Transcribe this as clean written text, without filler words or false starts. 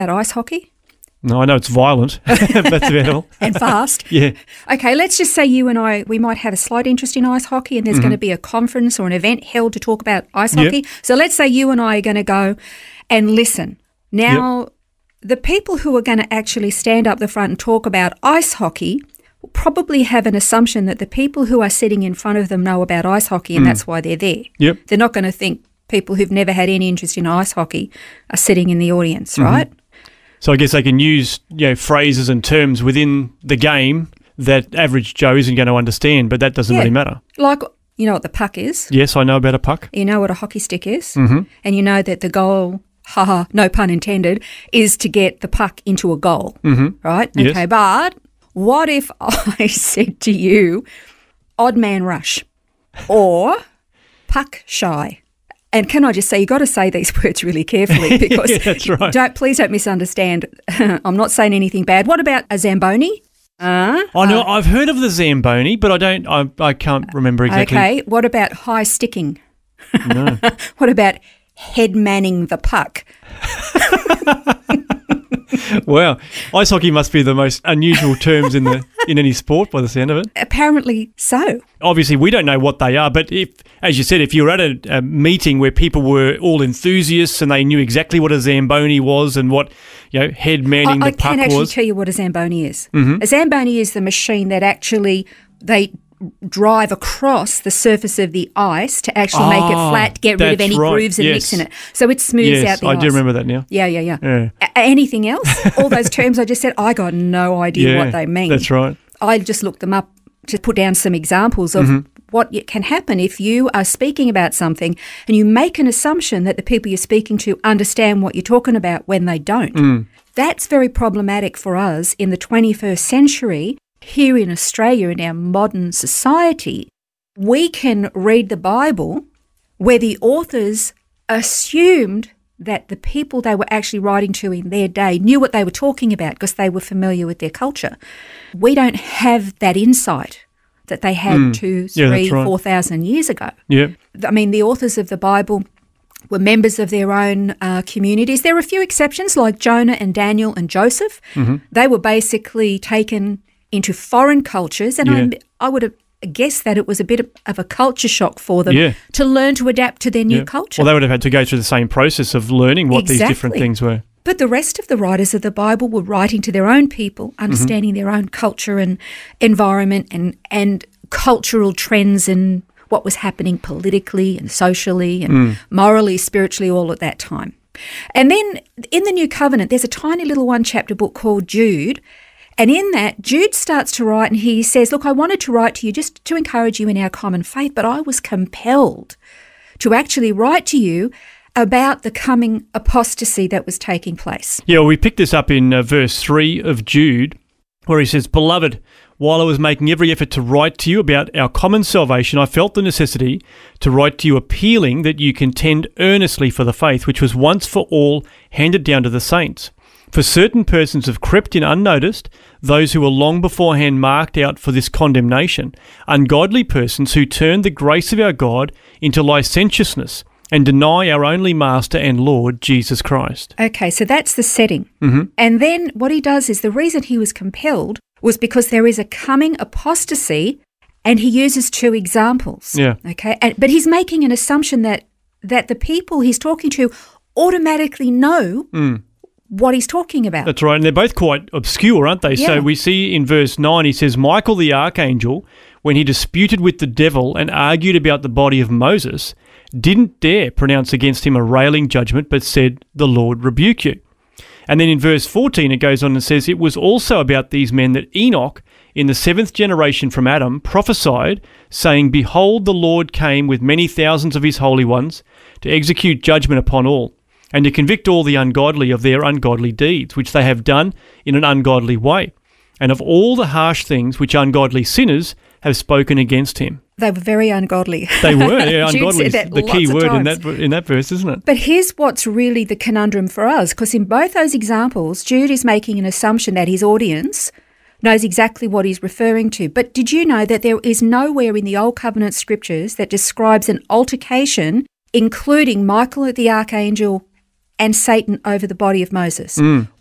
About ice hockey? No, I know it's violent. That's about all. And fast. Yeah. Okay, let's just say you and I, we might have a slight interest in ice hockey and there's going to be a conference or an event held to talk about ice hockey. So let's say you and I are going to go and listen. Now, the people who are going to actually stand up the front and talk about ice hockey will probably have an assumption that the people who are sitting in front of them know about ice hockey and that's why they're there. Yep. They're not going to think people who've never had any interest in ice hockey are sitting in the audience, right? So I guess they can use phrases and terms within the game that average Joe isn't going to understand, but that doesn't really matter. Like, you know what the puck is? Yes, I know about a puck. You know what a hockey stick is? And you know that the goal, no pun intended, is to get the puck into a goal, right? Yes. Okay, but what if I said to you, odd man rush or puck shy? And can I just say, you've got to say these words really carefully because that's right. Please don't misunderstand. I'm not saying anything bad. What about a Zamboni? I know I've heard of the Zamboni, but I can't remember exactly. Okay. What about high sticking? No. What about head manning the puck? Wow. Ice hockey must be the most unusual terms in any sport by the sound of it. Apparently so. Obviously, we don't know what they are, but if, as you said, if you were at a meeting where people were all enthusiasts and they knew exactly what a Zamboni was and what head manning the puck was. I can actually tell you what a Zamboni is. A Zamboni is the machine that actually they drive across the surface of the ice to actually make it flat, get rid of any grooves and mix in it. So it smooths out the ice. I do remember that now. Yeah. Anything else? All those terms I just said, I got no idea what they mean. That's right. I just looked them up to put down some examples of what can happen if you are speaking about something and you make an assumption that the people you're speaking to understand what you're talking about when they don't. That's very problematic for us in the 21st century. Here in Australia, in our modern society, we can read the Bible where the authors assumed that the people they were actually writing to in their day knew what they were talking about because they were familiar with their culture. We don't have that insight that they had 2, 3, 4,000 years ago. Yeah. I mean, the authors of the Bible were members of their own communities. There are a few exceptions like Jonah and Daniel and Joseph. They were basically taken into foreign cultures, and I would have guessed that it was a bit of a culture shock for them to learn to adapt to their new culture. Well, they would have had to go through the same process of learning what these different things were. But the rest of the writers of the Bible were writing to their own people, understanding their own culture and environment and cultural trends and what was happening politically and socially and morally, spiritually, all at that time. And then in the New Covenant, there's a tiny little one-chapter book called Jude. And in that, Jude starts to write and he says, look, I wanted to write to you just to encourage you in our common faith, but I was compelled to actually write to you about the coming apostasy that was taking place. Yeah, well, we picked this up in verse 3 of Jude, where he says, Beloved, while I was making every effort to write to you about our common salvation, I felt the necessity to write to you appealing that you contend earnestly for the faith which was once for all handed down to the saints. For certain persons have crept in unnoticed, those who were long beforehand marked out for this condemnation, ungodly persons who turn the grace of our God into licentiousness and deny our only Master and Lord, Jesus Christ. Okay, so that's the setting. And then what he does is the reason he was compelled was because there is a coming apostasy, and he uses 2 examples. Yeah. Okay, but he's making an assumption that the people he's talking to automatically know what he's talking about. That's right, and they're both quite obscure, aren't they? Yeah. So we see in verse 9, he says, Michael the archangel, when he disputed with the devil and argued about the body of Moses, didn't dare pronounce against him a railing judgment, but said, The Lord rebuke you. And then in verse 14, it goes on and says, It was also about these men that Enoch, in the 7th generation from Adam, prophesied, saying, Behold, the Lord came with many thousands of his holy ones to execute judgment upon all, and to convict all the ungodly of their ungodly deeds, which they have done in an ungodly way, and of all the harsh things which ungodly sinners have spoken against him. They were very ungodly. They were, ungodly is said that the key lots of word times. in that verse, isn't it? But here's what's really the conundrum for us, because in both those examples, Jude is making an assumption that his audience knows exactly what he's referring to. But did you know that there is nowhere in the Old Covenant scriptures that describes an altercation, including Michael the archangel and Satan over the body of Moses.